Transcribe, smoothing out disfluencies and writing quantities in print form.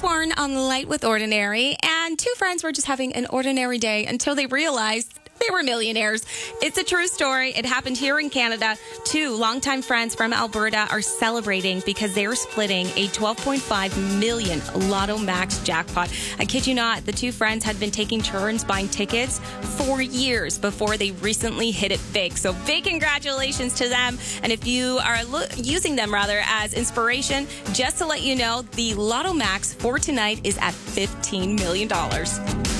It's Warren on Light with Ordinary, and two friends were just having an ordinary day until they realized they were millionaires. It's a true story. It happened here in Canada. Two longtime friends from Alberta are celebrating because they're splitting a $12.5 million Lotto Max jackpot. I kid you not, the two friends had been taking turns buying tickets for years before they recently hit it big. So big congratulations to them. And if you are using them as inspiration, just to let you know, the Lotto Max for tonight is at $15 million.